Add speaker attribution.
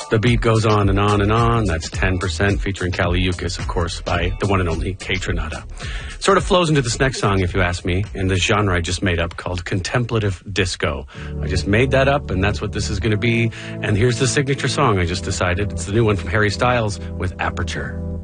Speaker 1: The beat goes on and on and on. That's 10% featuring Kali Uchis, of course, by the one and only Kaytranada. Sort of flows into this next song, if you ask me, in the genre I just made up called contemplative disco. I just made that up, and that's what this is going to be. And here's the signature song I just decided. It's the new one from Harry Styles with Aperture.